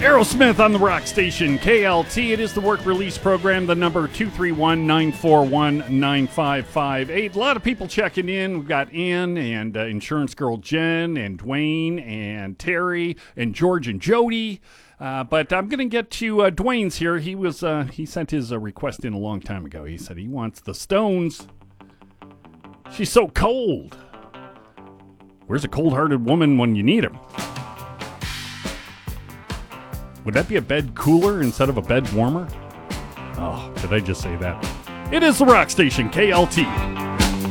Aerosmith on the Rock Station, KLT. It is the work release program, the number 231-941-9558. A lot of people checking in. We've got Ann and Insurance Girl Jen and Dwayne and Terry and George and Jody. But I'm going to get to Dwayne's here. He sent his request in a long time ago. He said he wants the Stones. She's so cold. Where's a cold-hearted woman when you need him? Would that be a bed cooler instead of a bed warmer? Oh, did I just say that? It is the Rock Station, KLT.